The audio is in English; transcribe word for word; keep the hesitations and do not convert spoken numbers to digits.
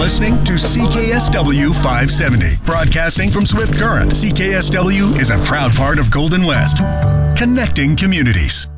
listening to C K S W five seventy. Broadcasting from Swift Current, C K S W is a proud part of Golden West, connecting communities.